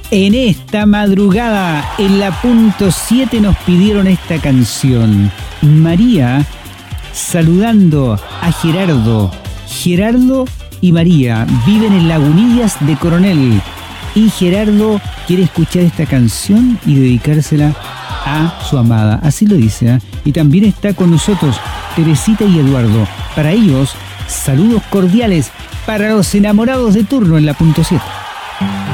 En esta madrugada, en la punto 7 nos pidieron esta canción. María saludando a Gerardo. Gerardo y María viven en Lagunillas de Coronel. Y Gerardo quiere escuchar esta canción y dedicársela a su amada. Así lo dice, ¿eh? Y también está con nosotros Teresita y Eduardo. Para ellos, saludos cordiales para los enamorados de turno en la punto 7.